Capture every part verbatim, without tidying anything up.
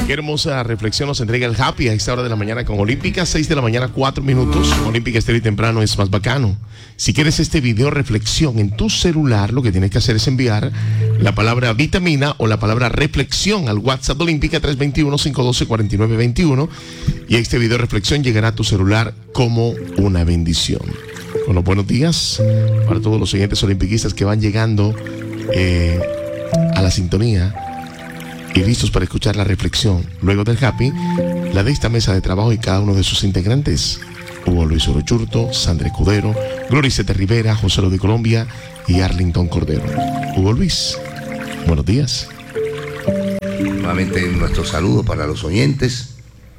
Qué hermosa reflexión nos entrega el Happy a esta hora de la mañana con Olímpica, seis de la mañana, cuatro minutos. Olímpica Estéreo y temprano es más bacano. Si quieres este video reflexión en tu celular, lo que tienes que hacer es enviar la palabra vitamina o la palabra reflexión al WhatsApp de Olímpica tres dos uno, cinco uno dos, cuatro nueve dos uno y este video reflexión llegará a tu celular como una bendición. Bueno, buenos días para todos los oyentes olimpiquistas que van llegando eh, a la sintonía y listos para escuchar la reflexión. Luego del Happy, la de esta mesa de trabajo y cada uno de sus integrantes: Hugo Luis Orochurto, Sandra Escudero, Gloricete Rivera, José Lo de Colombia y Arlington Cordero. Hugo Luis, buenos días. Nuevamente nuestro saludo para los oyentes.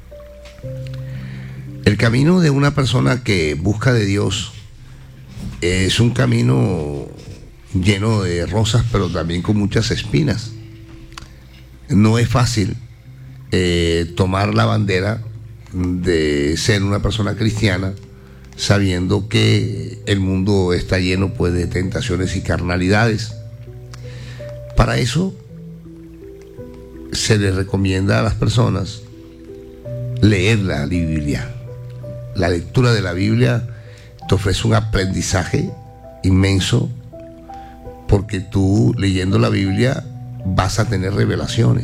El camino de una persona que busca de Dios es un camino lleno de rosas, pero también con muchas espinas. No es fácil eh, tomar la bandera de ser una persona cristiana sabiendo que el mundo está lleno pues de tentaciones y carnalidades. Para eso se les recomienda a las personas leer la Biblia. La lectura de la Biblia te ofrece un aprendizaje inmenso, porque tú, leyendo la Biblia, vas a tener revelaciones.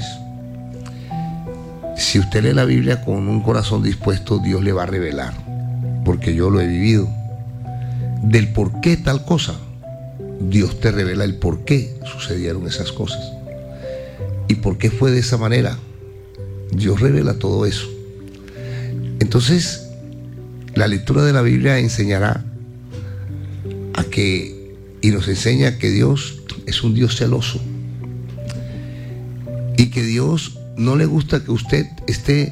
Si usted lee la Biblia con un corazón dispuesto, Dios le va a revelar, porque yo lo he vivido. Del por qué tal cosa, Dios te revela el por qué sucedieron esas cosas y por qué fue de esa manera. Dios revela todo eso. Entonces, la lectura de la Biblia enseñará a que, y nos enseña que Dios es un Dios celoso y que Dios no le gusta que usted esté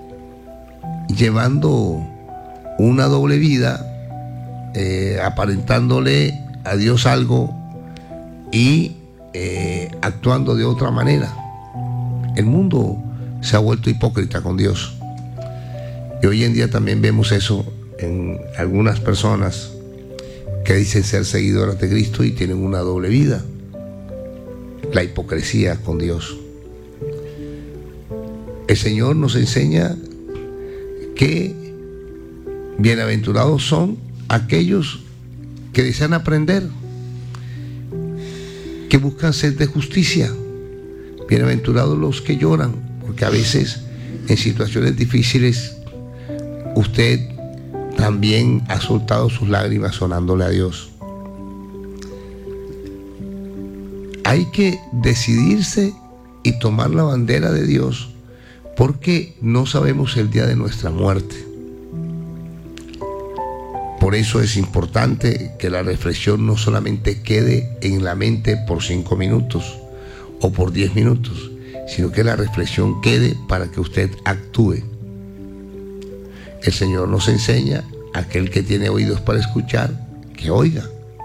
llevando una doble vida, eh, aparentándole a Dios algo y eh, actuando de otra manera. El mundo se ha vuelto hipócrita con Dios. Y hoy en día también vemos eso en algunas personas que dicen ser seguidoras de Cristo y tienen una doble vida. La hipocresía con Dios. El Señor nos enseña que bienaventurados son aquellos que desean aprender, que buscan sed de justicia. Bienaventurados los que lloran, porque a veces en situaciones difíciles usted también ha soltado sus lágrimas sonándole a Dios. Hay que decidirse y tomar la bandera de Dios, porque no sabemos el día de nuestra muerte. Por eso es importante que la reflexión no solamente quede en la mente por cinco minutos o por diez minutos, sino que la reflexión quede para que usted actúe. El Señor nos enseña: aquel que tiene oídos para escuchar, que oiga.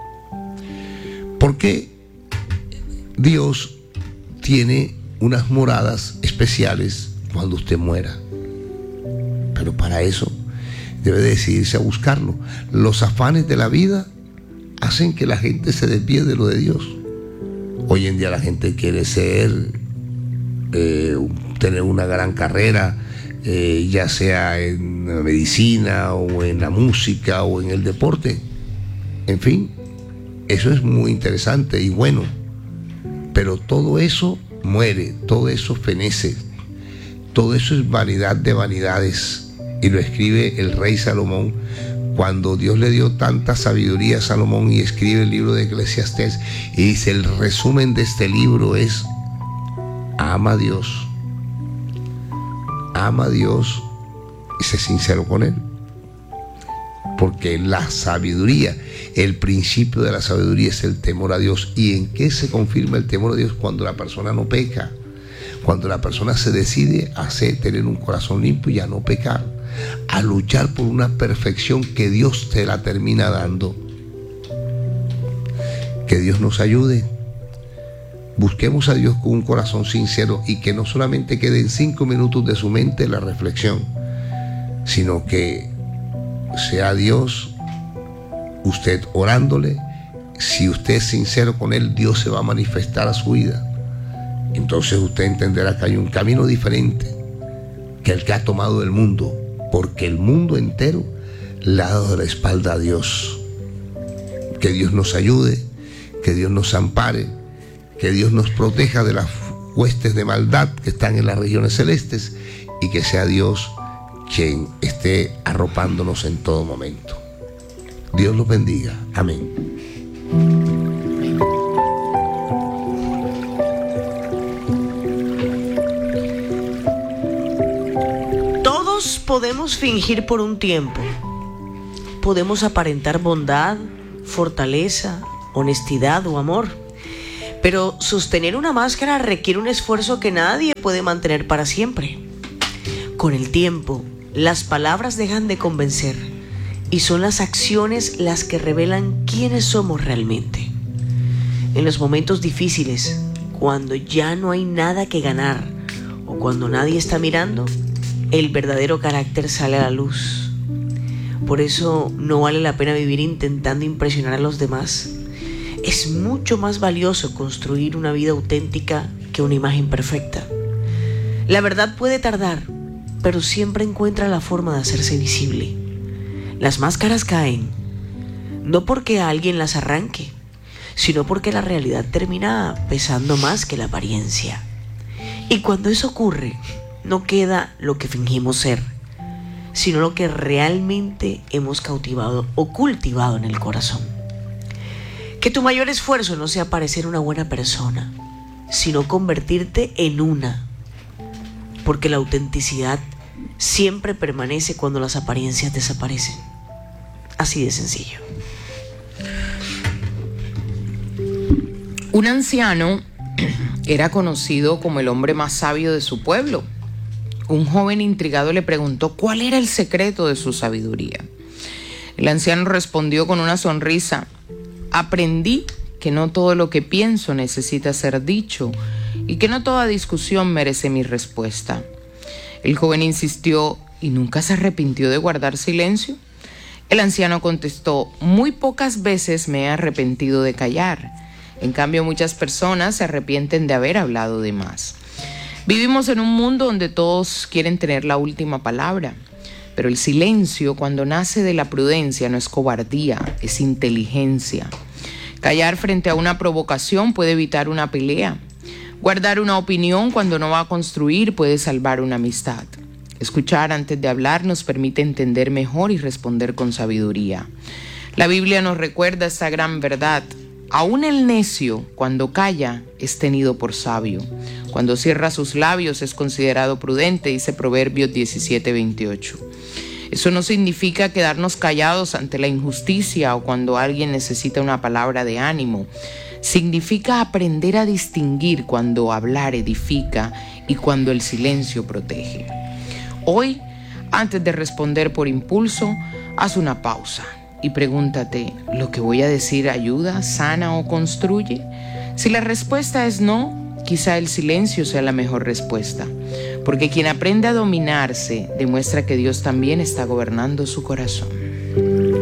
Porque Dios tiene unas moradas especiales cuando usted muera, pero para eso debe decidirse a buscarlo. Los afanes de la vida hacen que la gente se desvíe de lo de Dios. Hoy en día la gente quiere ser, eh, tener una gran carrera, eh, ya sea en la medicina o en la música o en el deporte. En fin, eso es muy interesante y bueno, pero todo eso muere, todo eso fenece, todo eso es vanidad de vanidades. Y lo escribe el rey Salomón cuando Dios le dio tanta sabiduría a Salomón, y escribe el libro de Eclesiastés y dice: el resumen de este libro es: ama a Dios, ama a Dios y sé sincero con Él. Porque la sabiduría, el principio de la sabiduría es el temor a Dios. ¿Y en qué se confirma el temor a Dios? Cuando la persona no peca, cuando la persona se decide a hacer, tener un corazón limpio y a no pecar, a luchar por una perfección que Dios te la termina dando. Que Dios nos ayude. Busquemos a Dios con un corazón sincero y que no solamente quede en cinco minutos de su mente la reflexión, sino que sea Dios, usted orándole. Si usted es sincero con Él, Dios se va a manifestar a su vida. Entonces usted entenderá que hay un camino diferente que el que ha tomado el mundo, porque el mundo entero le ha dado la espalda a Dios. Que Dios nos ayude, que Dios nos ampare, que Dios nos proteja de las huestes de maldad que están en las regiones celestes y que sea Dios quien esté arropándonos en todo momento. Dios los bendiga. Amén. Todos podemos fingir por un tiempo. Podemos aparentar bondad, fortaleza, honestidad o amor. Pero sostener una máscara requiere un esfuerzo que nadie puede mantener para siempre. Con el tiempo, las palabras dejan de convencer y son las acciones las que revelan quiénes somos realmente. En los momentos difíciles, cuando ya no hay nada que ganar o cuando nadie está mirando, el verdadero carácter sale a la luz. Por eso no vale la pena vivir intentando impresionar a los demás. Es mucho más valioso construir una vida auténtica que una imagen perfecta. La verdad puede tardar, pero siempre encuentra la forma de hacerse visible. Las máscaras caen, no porque alguien las arranque, sino porque la realidad termina pesando más que la apariencia. Y cuando eso ocurre, no queda lo que fingimos ser, sino lo que realmente hemos cautivado o cultivado en el corazón. Que tu mayor esfuerzo no sea parecer una buena persona, sino convertirte en una, porque la autenticidad siempre permanece cuando las apariencias desaparecen. Así de sencillo. Un anciano era conocido como el hombre más sabio de su pueblo. Un joven intrigado le preguntó cuál era el secreto de su sabiduría. El anciano respondió con una sonrisa: aprendí que no todo lo que pienso necesita ser dicho y que no toda discusión merece mi respuesta. El joven insistió: ¿y nunca se arrepintió de guardar silencio? El anciano contestó: muy pocas veces me he arrepentido de callar. En cambio, muchas personas se arrepienten de haber hablado de más. Vivimos en un mundo donde todos quieren tener la última palabra, pero el silencio, cuando nace de la prudencia, no es cobardía, es inteligencia. Callar frente a una provocación puede evitar una pelea. Guardar una opinión cuando no va a construir puede salvar una amistad. Escuchar antes de hablar nos permite entender mejor y responder con sabiduría. La Biblia nos recuerda esta gran verdad. Aún el necio, cuando calla, es tenido por sabio. Cuando cierra sus labios es considerado prudente, dice Proverbios diecisiete veintiocho. Eso no significa quedarnos callados ante la injusticia o cuando alguien necesita una palabra de ánimo. Significa aprender a distinguir cuando hablar edifica y cuando el silencio protege. Hoy, antes de responder por impulso, haz una pausa y pregúntate: ¿lo que voy a decir ayuda, sana o construye? Si la respuesta es no, quizá el silencio sea la mejor respuesta, porque quien aprende a dominarse demuestra que Dios también está gobernando su corazón.